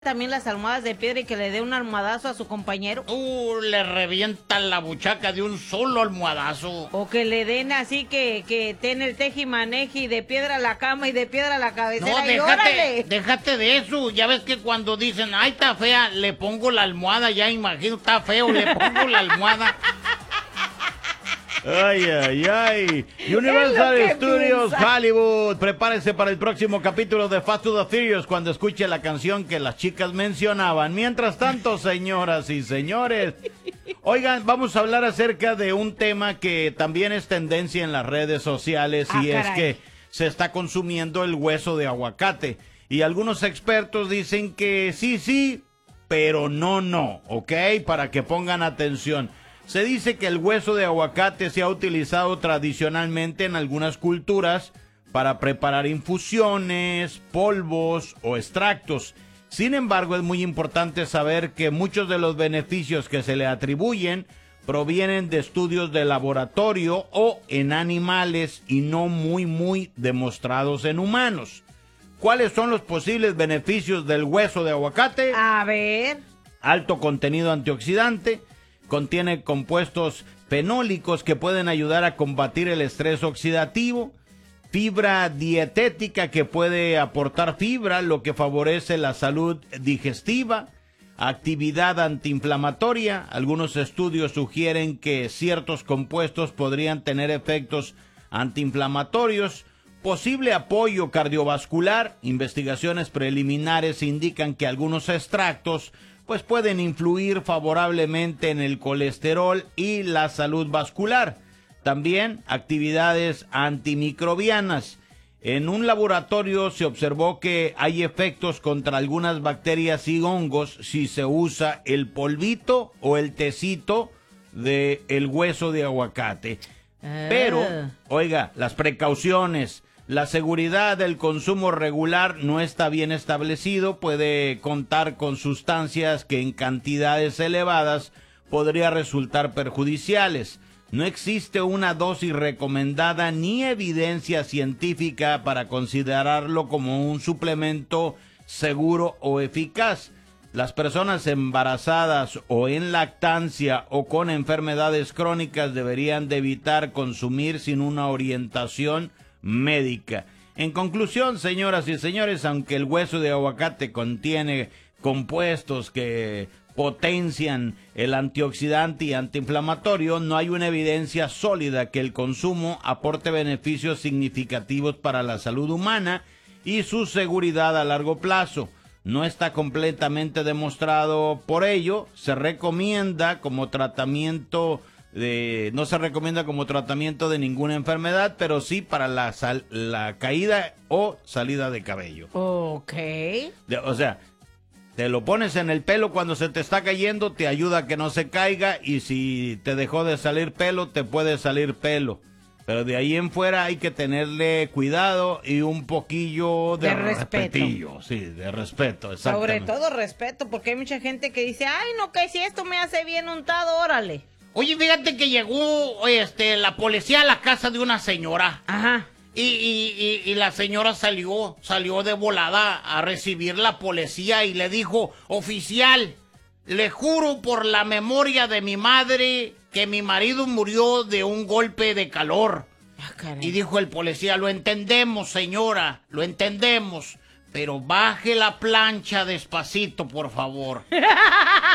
también las almohadas de piedra y que le dé un almohadazo a su compañero. Le revienta la buchaca de un solo almohadazo. O que le den así que tiene el tejimaneje y de piedra la cama y de piedra la cabecera. No, y órale. déjate de eso. Ya ves que cuando dicen, ay, está fea, le pongo la almohada, ya imagino, está feo, le pongo la almohada. Ay, ay, ay. Universal Studios Hollywood. Prepárese para el próximo capítulo de Fast to the Furious cuando escuche la canción que las chicas mencionaban. Mientras tanto, señoras y señores, oigan, vamos a hablar acerca de un tema que también es tendencia en las redes sociales y es que se está consumiendo el hueso de aguacate. Y algunos expertos dicen que sí, pero no, ¿ok? Para que pongan atención. Se dice que el hueso de aguacate se ha utilizado tradicionalmente en algunas culturas para preparar infusiones, polvos o extractos. Sin embargo, es muy importante saber que muchos de los beneficios que se le atribuyen provienen de estudios de laboratorio o en animales y no muy demostrados en humanos. ¿Cuáles son los posibles beneficios del hueso de aguacate? A ver. Alto contenido antioxidante. Contiene compuestos fenólicos que pueden ayudar a combatir el estrés oxidativo, fibra dietética que puede aportar fibra, lo que favorece la salud digestiva, actividad antiinflamatoria. Algunos estudios sugieren que ciertos compuestos podrían tener efectos antiinflamatorios, posible apoyo cardiovascular. Investigaciones preliminares indican que algunos extractos pues pueden influir favorablemente en el colesterol y la salud vascular. También actividades antimicrobianas. En un laboratorio se observó que hay efectos contra algunas bacterias y hongos si se usa el polvito o el tecito de el hueso de aguacate. Pero, oiga, las precauciones. La seguridad del consumo regular no está bien establecido, puede contar con sustancias que en cantidades elevadas podría resultar perjudiciales. No existe una dosis recomendada ni evidencia científica para considerarlo como un suplemento seguro o eficaz. Las personas embarazadas o en lactancia o con enfermedades crónicas deberían de evitar consumir sin una orientación médica. En conclusión, señoras y señores, aunque el hueso de aguacate contiene compuestos que potencian el antioxidante y antiinflamatorio, no hay una evidencia sólida que el consumo aporte beneficios significativos para la salud humana y su seguridad a largo plazo. No está completamente demostrado, por ello se recomienda como tratamiento no se recomienda como tratamiento de ninguna enfermedad, pero sí para la caída o salida de cabello. Ok. O sea, te lo pones en el pelo cuando se te está cayendo, te ayuda a que no se caiga, y si te dejó de salir pelo, te puede salir pelo. Pero de ahí en fuera hay que tenerle cuidado y un poquillo de respeto. Sí, de respeto, exactamente. Sobre todo respeto, porque hay mucha gente que dice, ay, no, que si esto me hace bien untado, órale. Oye, fíjate que llegó la policía a la casa de una señora. Ajá. Y la señora salió de volada a recibir la policía y le dijo, oficial, le juro por la memoria de mi madre que mi marido murió de un golpe de calor. Y dijo el policía, lo entendemos, señora, lo entendemos, pero baje la plancha despacito, por favor.